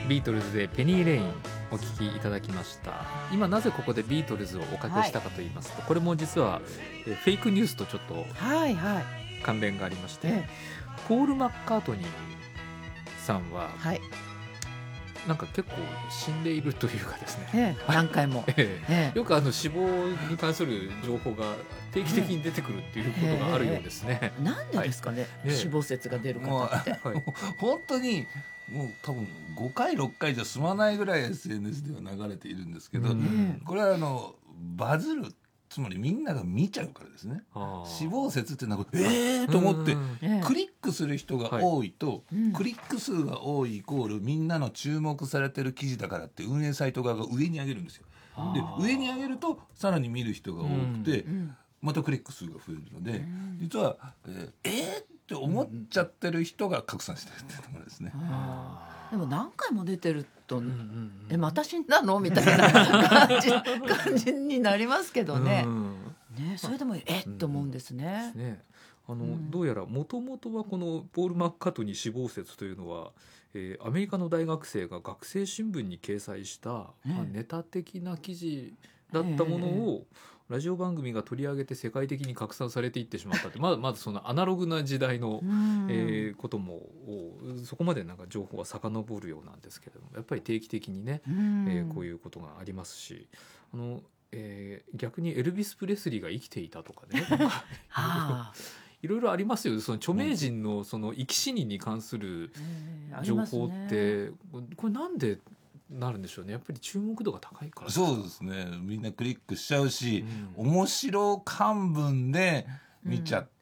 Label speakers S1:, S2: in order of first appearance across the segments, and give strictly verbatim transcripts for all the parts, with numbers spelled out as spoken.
S1: ビートルズでペニーレインお聴きいただきました。今なぜここでビートルズをおかけしたかと言いますと、はい、これも実はフェイクニュースとちょっと関連がありまして、はいはい、ポール・マッカートニーさんは、はい、なんか結構死んでいるというかですね、
S2: ええ、何回も、
S1: えええ、よくあの死亡に関する情報が定期的に出てくるっていうことがあるようですね、
S2: ええ、なんでですかね、はい、死亡説が出る方って、はい、
S3: 本当にもう多分ごかいろっかいじゃ済まないぐらい エスエヌエス では流れているんですけど、うん、これはあのバズる、つまりみんなが見ちゃうからですね。死亡説っていうのはえーと思ってクリックする人が多いと、はい、クリック数が多いイコールみんなの注目されてる記事だからって運営サイト側が上に上げるんですよ。で上に上げるとさらに見る人が多くて、うん、またクリック数が増えるので、うん、実はえー、えーって思っちゃってる人が拡散してるっていうところですね。
S2: あ、でも何回も出てると、うんうんうん、えまた死んだのみたいな感じ、感じになりますけどね、うんね、それでもえっと思うんですね。
S1: うん、ですね。あの、うん、どうやらもともとはこのポール・マッカートニー死亡説というのは、えー、アメリカの大学生が学生新聞に掲載した、まあ、ネタ的な記事だったものを、えーラジオ番組が取り上げて世界的に拡散されていってしまったってまずまずそのアナログな時代の、えー、こともそこまでなんか情報は遡るようなんですけれども、やっぱり定期的にね、えー、こういうことがありますし、あの、えー、逆にエルビス・プレスリーが生きていたとかねいろいろありますよ。その著名人のその生き死にに関する情報って、これなんでなるんでしょうね。やっぱり注目度が高いから。
S3: そうですね、みんなクリックしちゃうし、うん、面白漢文で見ちゃって、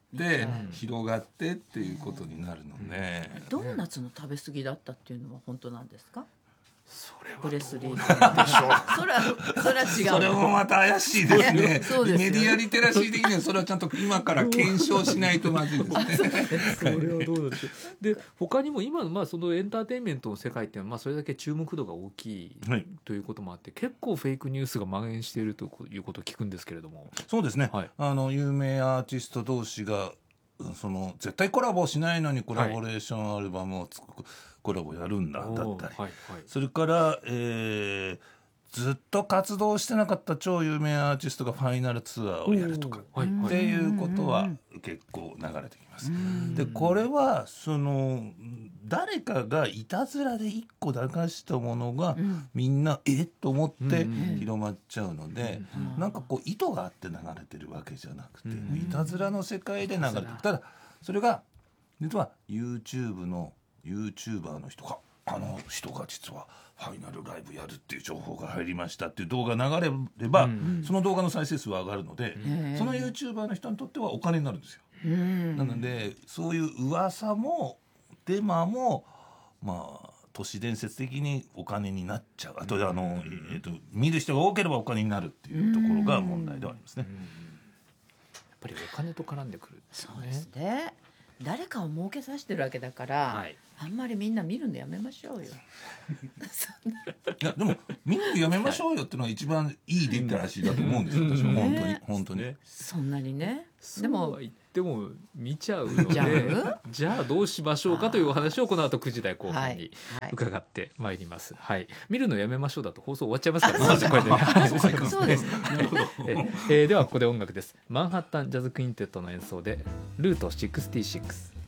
S3: うん、広がってっていうことになるので、
S2: うん、ドーナツの食べ過ぎだったっていうのは本当なんですか？
S1: それは
S2: プレスリーでしょうそれはそれは違う。
S3: それもまた怪しいですね。そうですよね。メディアリテラシー的にはそれはちゃんと今から検証しないとまずいですね
S1: それはどうなんでしょう。で他にも今の、まあ、そのエンターテインメントの世界っていうのは、まあ、それだけ注目度が大きい、はい、ということもあって結構フェイクニュースが蔓延しているということを聞くんですけれども。
S3: そうですね、はい、あの有名アーティスト同士がその絶対コラボしないのにコラボレーションアルバムを作る、はい、コラボやるんだだったり、はいはい、それから、えー、ずっと活動してなかった超有名アーティストがファイナルツアーをやるとかっていうことは結構流れてきます。でこれはその誰かがいたずらでいっこ流したものがみんなえっと思って広まっちゃうので、なんかこう意図があって流れてるわけじゃなくて、いたずらの世界で流れてる。ただそれが実は YouTube の YouTuber の人があの人が実はファイナルライブやるっていう情報が入りましたっていう動画流れれば、うん、その動画の再生数は上がるので、うん、その YouTuber の人にとってはお金になるんですよ、うん、なのでそういう噂もデマもまあ都市伝説的にお金になっちゃう。あとあの、えーと、見る人が多ければお金になるっていうところが問題ではありますね、うんうん、や
S1: っぱりお金と絡んでくる、ね、
S2: そうですね。誰かを儲けさせてるわけだから、はい、あんまりみんな見るのやめましょうよ
S3: いやでも見るのやめましょうよってのは一番いいリテラシーだと思うんですよ、私は本当に本当に、ね、
S2: そんなにね。
S1: でも言っても見ちゃうのでじゃあどうしましょうかというお話をこの後くじ台後半に伺ってまいります、はいはい、見るのやめましょうだと放送終わっちゃいますから、ね、これで、ね、そうですえー、ではここで音楽です。マンハッタンジャズクインテットの演奏でルートろくじゅうろく。